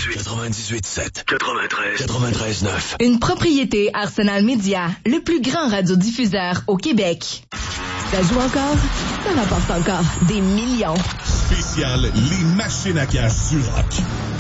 98.7. 93.9. Une propriété Arsenal Media, le plus grand radiodiffuseur au Québec. Ça joue encore? Ça rapporte encore des millions. Spécial, les machines à cash du rock.